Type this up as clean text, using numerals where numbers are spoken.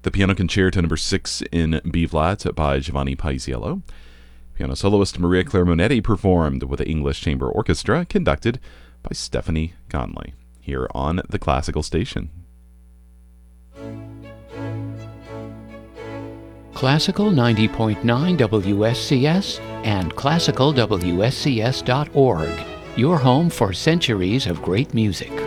the Piano Concerto Number 6 in B-flat by Giovanni Paisiello. Piano soloist Maria Claire Monetti performed with the English Chamber Orchestra, conducted by Stephanie Conley, here on the Classical Station. Classical 90.9 WSCS and classicalwscs.org, your home for centuries of great music.